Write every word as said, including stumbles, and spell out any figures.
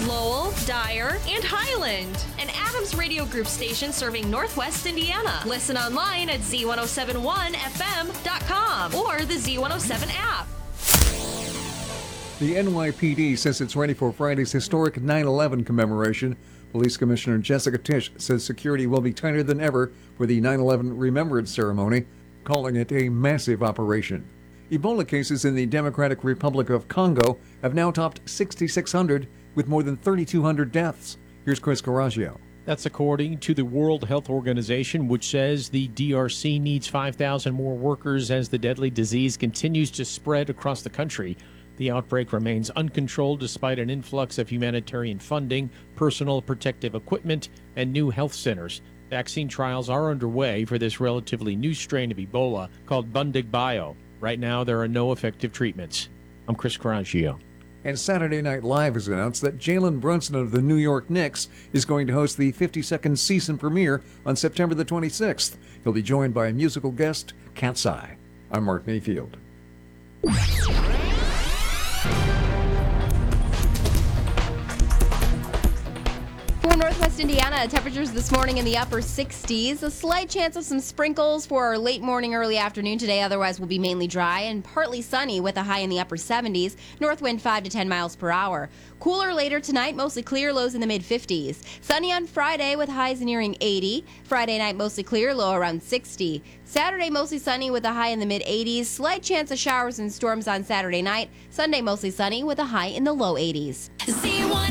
Lowell, Dyer, and Highland. An Adams Radio Group station serving Northwest Indiana. Listen online at z ten seventy-one f m dot com or the Z one oh seven app. The N Y P D says it's ready for Friday's historic nine eleven commemoration. Police Commissioner Jessica Tisch says security will be tighter than ever for the nine eleven Remembrance Ceremony, calling it a massive operation. Ebola cases in the Democratic Republic of Congo have now topped sixty-six hundred, with more than thirty-two hundred deaths. Here's Chris Carraggio. That's according to the World Health Organization, which says the D R C needs five thousand more workers as the deadly disease continues to spread across the country. The outbreak remains uncontrolled despite an influx of humanitarian funding, personal protective equipment, and new health centers. Vaccine trials are underway for this relatively new strain of Ebola called Bundibugyo. Right now, there are no effective treatments. I'm Chris Carraggio. And Saturday Night Live has announced that Jalen Brunson of the New York Knicks is going to host the fifty-second season premiere on September the twenty-sixth. He'll be joined by a musical guest, Cat's Eye. I'm Mark Mayfield. For Northwest Indiana, temperatures this morning in the upper sixties. A slight chance of some sprinkles for our late morning, early afternoon today. Otherwise, will be mainly dry and partly sunny with a high in the upper seventies. North wind five to ten miles per hour. Cooler later tonight, mostly clear, lows in the mid fifties. Sunny on Friday with highs nearing eighty. Friday night, mostly clear, low around sixty. Saturday, mostly sunny with a high in the mid eighties. Slight chance of showers and storms on Saturday night. Sunday, mostly sunny with a high in the low eighties.